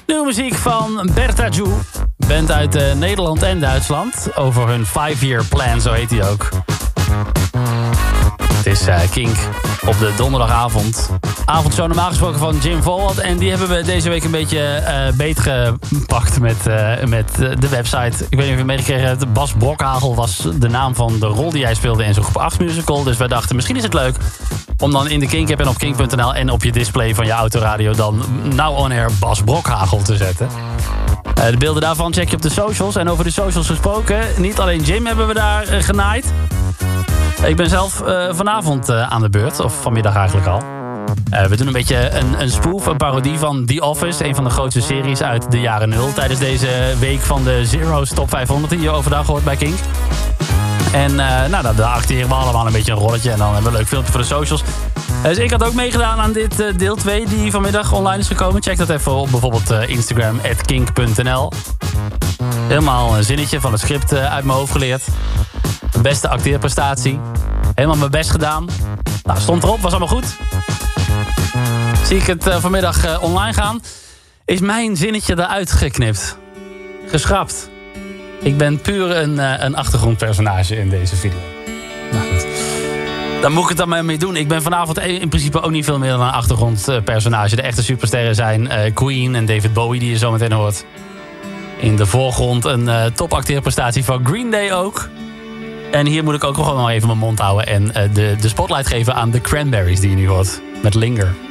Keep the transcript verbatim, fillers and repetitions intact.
Nieuwe muziek van Berta Ju. Band uit uh, Nederland en Duitsland. Over hun five-year plan, zo heet hij ook. Het is uh, Kink op de donderdagavond. Avondshow normaal gesproken van Jim Volwald. En die hebben we deze week een beetje uh, beetgepakt met, uh, met uh, de website. Ik weet niet of je het meegekregen hebt. Bas Brokhagel was de naam van de rol die jij speelde in zo'n groep acht musical. Dus wij dachten, misschien is het leuk om dan in de Kink app en op kink punt n l en op je display van je autoradio dan Now On Air Bas Brokhagel te zetten. Uh, de beelden daarvan check je op de socials. En over de socials gesproken, niet alleen Jim hebben we daar uh, genaaid. Ik ben zelf uh, vanavond uh, aan de beurt, of vanmiddag eigenlijk al. Uh, we doen een beetje een, een spoof, een parodie van The Office. Een van de grootste series uit de jaren nul. Tijdens deze week van de Zero's Top vijfhonderd die je overdag hoort bij Kink. En uh, nou, daar acteren we allemaal een beetje een rolletje. En dan hebben we een leuk filmpje voor de socials. Uh, dus ik had ook meegedaan aan dit uh, deel twee die vanmiddag online is gekomen. Check dat even op bijvoorbeeld uh, Instagram, at kink punt n l. Helemaal een zinnetje van het script uh, uit mijn hoofd geleerd. De beste acteerprestatie. Helemaal mijn best gedaan. Nou, stond erop, was allemaal goed. Zie ik het uh, vanmiddag uh, online gaan. Is mijn zinnetje eruit geknipt. Geschrapt. Ik ben puur een, uh, een achtergrondpersonage in deze video. Nou goed. Dan moet ik het dan maar mee doen. Ik ben vanavond in principe ook niet veel meer dan een achtergrondpersonage. De echte supersterren zijn uh, Queen en David Bowie, die je zo meteen hoort. In de voorgrond een uh, topacteerprestatie van Green Day ook. En hier moet ik ook gewoon nog even mijn mond houden en uh, de, de spotlight geven aan de Cranberries die je nu hoort. Met Linger.